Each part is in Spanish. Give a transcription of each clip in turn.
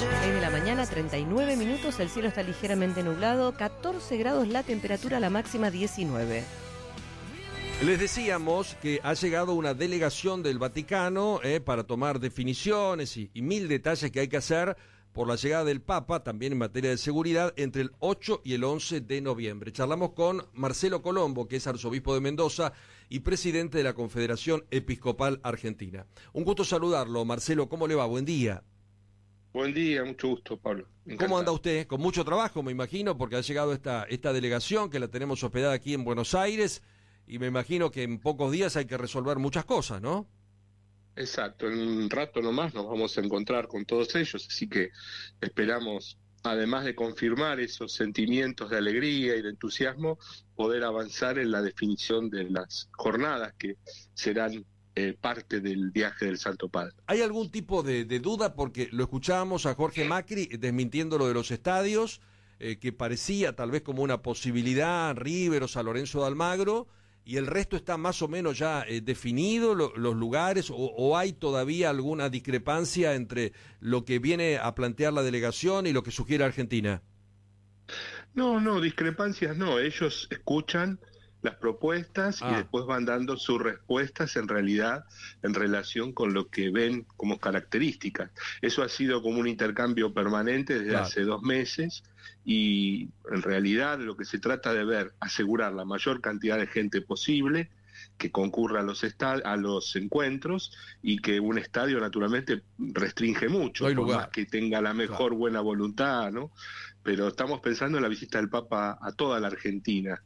6 de la mañana, 39 minutos, el cielo está ligeramente nublado, 14 grados la temperatura, la máxima 19. Les decíamos que ha llegado una delegación del Vaticano para tomar definiciones y mil detalles que hay que hacer por la llegada del Papa, también en materia de seguridad, entre el 8 y el 11 de noviembre. Charlamos con Marcelo Colombo, que es arzobispo de Mendoza y presidente de la Confederación Episcopal Argentina. Un gusto saludarlo, Marcelo, ¿cómo le va? Buen día. Buen día, mucho gusto, Pablo. Encantado. ¿Cómo anda usted? Con mucho trabajo, me imagino, porque ha llegado esta delegación que la tenemos hospedada aquí en Buenos Aires, y me imagino que en pocos días hay que resolver muchas cosas, ¿no? Exacto, en un rato nomás nos vamos a encontrar con todos ellos, así que esperamos, además de confirmar esos sentimientos de alegría y de entusiasmo, poder avanzar en la definición de las jornadas que serán parte del viaje del Santo Padre. ¿Hay algún tipo de duda? Porque lo escuchábamos a Jorge Macri desmintiendo lo de los estadios, que parecía tal vez como una posibilidad, River o San Lorenzo de Almagro, y el resto está más o menos ya definido, los lugares, o hay todavía alguna discrepancia entre lo que viene a plantear la delegación y lo que sugiere Argentina. No, discrepancias no, ellos escuchan las propuestas y después van dando sus respuestas en realidad en relación con lo que ven como características. Eso ha sido como un intercambio permanente desde hace 2 meses y en realidad lo que se trata de ver, asegurar la mayor cantidad de gente posible que concurra a los encuentros y que un estadio naturalmente restringe mucho, por más que tenga la mejor buena voluntad, ¿no? Pero estamos pensando en la visita del Papa a toda la Argentina,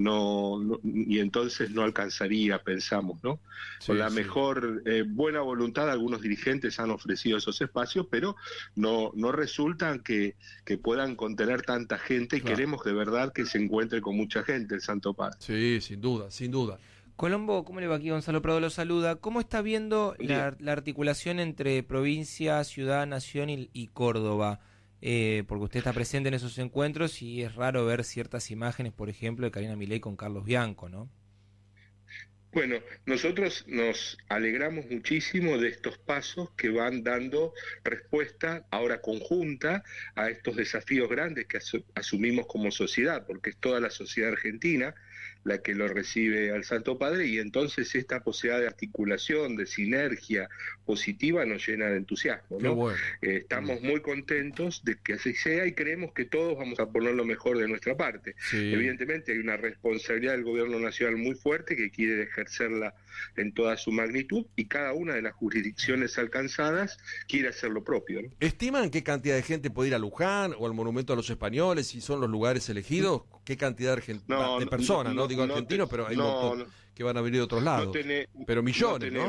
y entonces no alcanzaría, pensamos, ¿no? Con la mejor buena voluntad algunos dirigentes han ofrecido esos espacios, pero no resultan que puedan contener tanta gente y queremos de verdad que se encuentre con mucha gente el Santo Padre. Sí, sin duda. Colombo, ¿cómo le va? Aquí Gonzalo Prado lo saluda. ¿Cómo está viendo la articulación entre provincia, ciudad, nación y Córdoba? Porque usted está presente en esos encuentros y es raro ver ciertas imágenes, por ejemplo, de Karina Milei con Carlos Bianco, ¿no? Bueno, nosotros nos alegramos muchísimo de estos pasos que van dando respuesta ahora conjunta a estos desafíos grandes que asumimos como sociedad, porque es toda la sociedad argentina la que lo recibe al Santo Padre, y entonces esta posibilidad de articulación, de sinergia positiva nos llena de entusiasmo, ¿no? Bueno. Estamos muy contentos de que así sea y creemos que todos vamos a poner lo mejor de nuestra parte. Evidentemente hay una responsabilidad del gobierno nacional muy fuerte que quiere ejercerla en toda su magnitud y cada una de las jurisdicciones alcanzadas quiere hacer lo propio, ¿no? ¿Estiman qué cantidad de gente puede ir a Luján o al Monumento a los Españoles, si son los lugares elegidos? ¿Qué cantidad de personas? No digo argentinos, pero hay un montón que van a venir de otros lados. Pero millones, ¿no?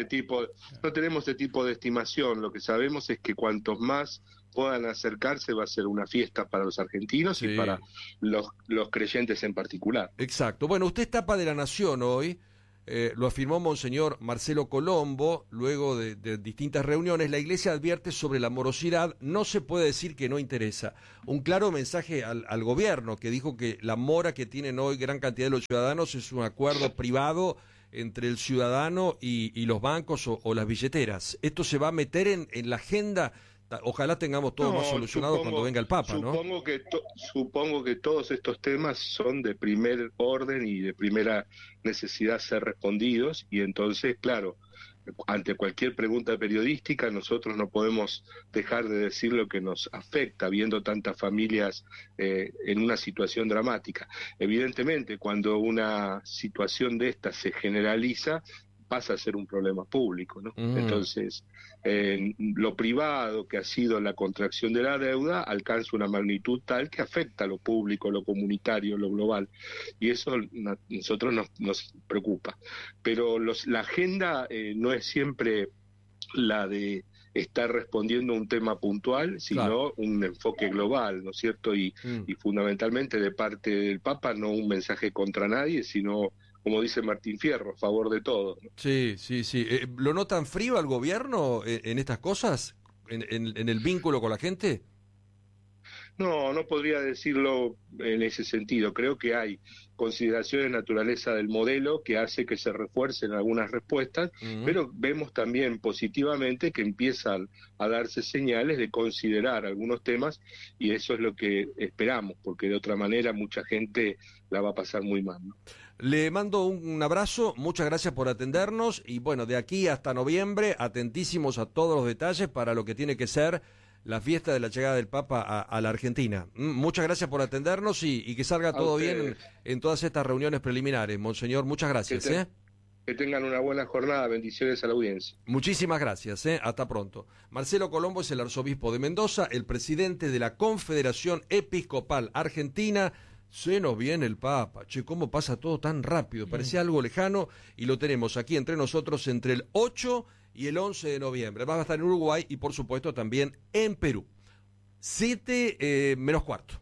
No tenemos ese tipo de estimación. Lo que sabemos es que cuantos más puedan acercarse va a ser una fiesta para los argentinos y para los creyentes en particular. Exacto. Bueno, usted es tapa de La Nación hoy. Lo afirmó Monseñor Marcelo Colombo luego de distintas reuniones. La Iglesia advierte sobre la morosidad, no se puede decir que no interesa. Un claro mensaje al gobierno, que dijo que la mora que tienen hoy gran cantidad de los ciudadanos es un acuerdo privado entre el ciudadano y los bancos o las billeteras. ¿Esto se va a meter en la agenda? Ojalá tengamos todo más solucionado cuando venga el Papa, ¿no? Supongo que todos estos temas son de primer orden y de primera necesidad ser respondidos, y entonces, claro, ante cualquier pregunta periodística nosotros no podemos dejar de decir lo que nos afecta, viendo tantas familias en una situación dramática. Evidentemente, cuando una situación de esta se generaliza, pasa a ser un problema público, ¿no? Entonces, lo privado, que ha sido la contracción de la deuda, alcanza una magnitud tal que afecta a lo público, lo comunitario, lo global, y eso a nosotros nos preocupa. Pero la agenda no es siempre la de estar respondiendo a un tema puntual, sino un enfoque global, ¿no es cierto? Y fundamentalmente de parte del Papa, no un mensaje contra nadie, sino, como dice Martín Fierro, a favor de todos, ¿no? Sí. ¿Lo notan frío al gobierno en estas cosas? ¿En el vínculo con la gente? No, no podría decirlo en ese sentido. Creo que hay consideraciones de naturaleza del modelo que hace que se refuercen algunas respuestas, pero vemos también positivamente que empiezan a darse señales de considerar algunos temas y eso es lo que esperamos, porque de otra manera mucha gente la va a pasar muy mal, ¿no? Le mando un abrazo, muchas gracias por atendernos y bueno, de aquí hasta noviembre, atentísimos a todos los detalles para lo que tiene que ser la fiesta de la llegada del Papa a la Argentina. Muchas gracias por atendernos y que salga todo bien en todas estas reuniones preliminares. Monseñor, muchas gracias. Que tengan una buena jornada, bendiciones a la audiencia. Muchísimas gracias, hasta pronto. Marcelo Colombo es el arzobispo de Mendoza, el presidente de la Confederación Episcopal Argentina. Se nos viene el Papa. Che, cómo pasa todo tan rápido, parecía algo lejano y lo tenemos aquí entre nosotros entre el 8 y el 11 de noviembre. Va a estar en Uruguay y por supuesto también en Perú. 7 menos cuarto.